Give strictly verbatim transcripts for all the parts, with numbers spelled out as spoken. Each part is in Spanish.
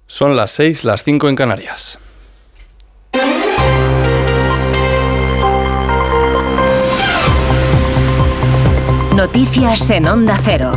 Son las seis, las cinco en Canarias. Noticias en Onda Cero.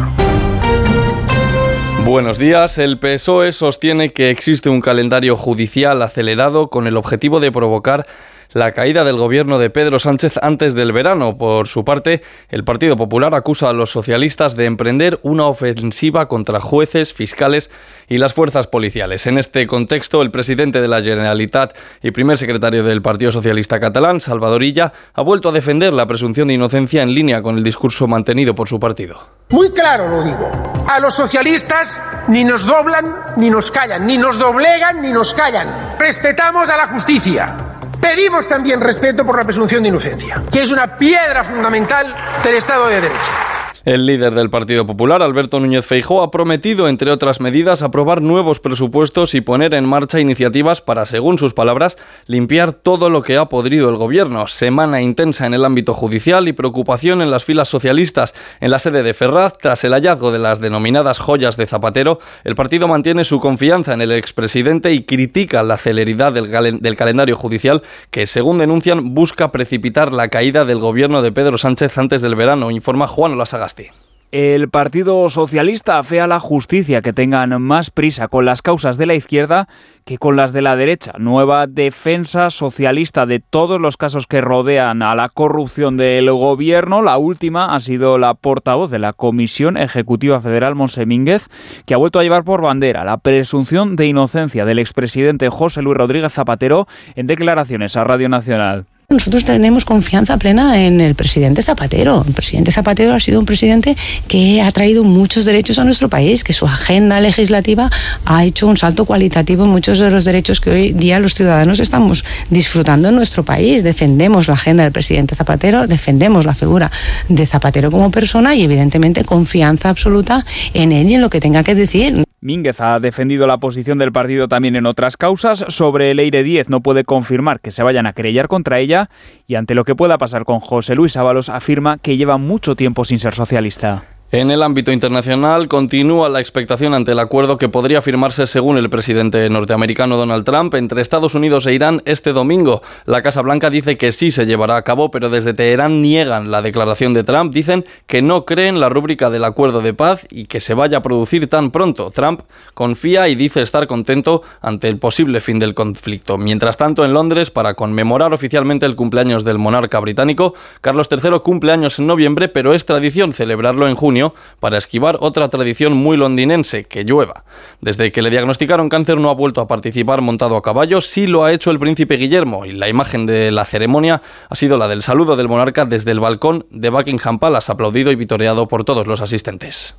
Buenos días. El P S O E sostiene que existe un calendario judicial acelerado con el objetivo de provocar la caída del gobierno de Pedro Sánchez antes del verano. Por su parte, el Partido Popular acusa a los socialistas de emprender una ofensiva contra jueces, fiscales y las fuerzas policiales. En este contexto, el presidente de la Generalitat y primer secretario del Partido Socialista catalán, Salvador Illa, ha vuelto a defender la presunción de inocencia en línea con el discurso mantenido por su partido. Muy claro lo digo. A los socialistas ni nos doblan ni nos callan, ni nos doblegan ni nos callan. Respetamos a la justicia. Pedimos también respeto por la presunción de inocencia, que es una piedra fundamental del Estado de Derecho. El líder del Partido Popular, Alberto Núñez Feijóo, ha prometido, entre otras medidas, aprobar nuevos presupuestos y poner en marcha iniciativas para, según sus palabras, limpiar todo lo que ha podrido el gobierno. Semana intensa en el ámbito judicial y preocupación en las filas socialistas. En la sede de Ferraz, tras el hallazgo de las denominadas joyas de Zapatero, el partido mantiene su confianza en el expresidente y critica la celeridad del, gal- del calendario judicial que, según denuncian, busca precipitar la caída del gobierno de Pedro Sánchez antes del verano, informa Juan Olasagasti. El Partido Socialista afea a la justicia que tengan más prisa con las causas de la izquierda que con las de la derecha. Nueva defensa socialista de todos los casos que rodean a la corrupción del gobierno. La última ha sido la portavoz de la Comisión Ejecutiva Federal, Montse Mínguez, que ha vuelto a llevar por bandera la presunción de inocencia del expresidente José Luis Rodríguez Zapatero en declaraciones a Radio Nacional. Nosotros tenemos confianza plena en el presidente Zapatero. El presidente Zapatero ha sido un presidente que ha traído muchos derechos a nuestro país, que su agenda legislativa ha hecho un salto cualitativo en muchos de los derechos que hoy día los ciudadanos estamos disfrutando en nuestro país. Defendemos la agenda del presidente Zapatero, defendemos la figura de Zapatero como persona y evidentemente confianza absoluta en él y en lo que tenga que decir. Mínguez ha defendido la posición del partido también en otras causas. Sobre Leire Díez no puede confirmar que se vayan a querellar contra ella y ante lo que pueda pasar con José Luis Ábalos afirma que lleva mucho tiempo sin ser socialista. En el ámbito internacional continúa la expectación ante el acuerdo que podría firmarse, según el presidente norteamericano Donald Trump, entre Estados Unidos e Irán este domingo. La Casa Blanca dice que sí se llevará a cabo, pero desde Teherán niegan la declaración de Trump. Dicen que no creen la rúbrica del acuerdo de paz y que se vaya a producir tan pronto. Trump confía y dice estar contento ante el posible fin del conflicto. Mientras tanto, en Londres, para conmemorar oficialmente el cumpleaños del monarca británico, Carlos tercero cumple años en noviembre, pero es tradición celebrarlo en junio para esquivar otra tradición muy londinense, que llueva. Desde que le diagnosticaron cáncer no ha vuelto a participar montado a caballo, sí lo ha hecho el príncipe Guillermo, y la imagen de la ceremonia ha sido la del saludo del monarca desde el balcón de Buckingham Palace, aplaudido y vitoreado por todos los asistentes.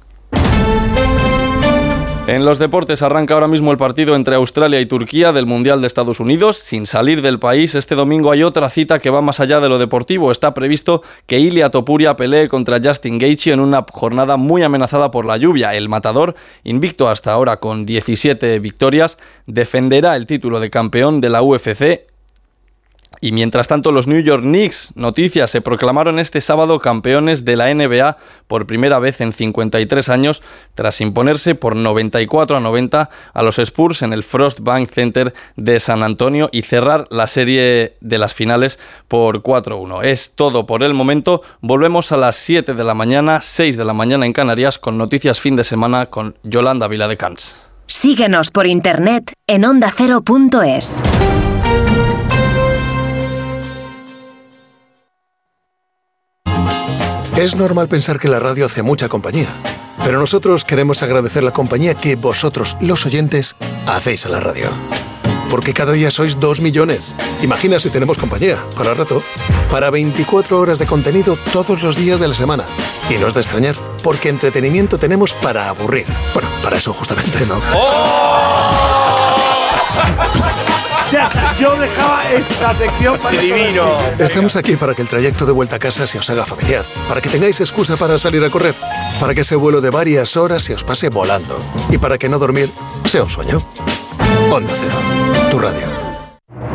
En los deportes arranca ahora mismo el partido entre Australia y Turquía del Mundial de Estados Unidos. Sin salir del país, este domingo hay otra cita que va más allá de lo deportivo. Está previsto que Ilia Topuria pelee contra Justin Gaethje en una jornada muy amenazada por la lluvia. El matador, invicto hasta ahora con diecisiete victorias, defenderá el título de campeón de la U F C. Y mientras tanto, los New York Knicks, noticias, se proclamaron este sábado campeones de la N B A por primera vez en cincuenta y tres años, tras imponerse por noventa y cuatro a noventa a los Spurs en el Frost Bank Center de San Antonio y cerrar la serie de las finales por cuatro a uno. Es todo por el momento. Volvemos a las siete de la mañana, seis de la mañana en Canarias, con noticias fin de semana con Yolanda Viladecans. Síguenos por internet en onda cero punto es. Es normal pensar que la radio hace mucha compañía, pero nosotros queremos agradecer la compañía que vosotros, los oyentes, hacéis a la radio. Porque cada día sois dos millones. Imagina si tenemos compañía, para rato, para veinticuatro horas de contenido todos los días de la semana. Y no es de extrañar, porque entretenimiento tenemos para aburrir. Bueno, para eso justamente no. ¡Oh! Yo dejaba esta sección para divino. Estamos aquí para que el trayecto de vuelta a casa se os haga familiar, para que tengáis excusa para salir a correr, para que ese vuelo de varias horas se os pase volando y para que no dormir sea un sueño. Onda Cero, tu radio.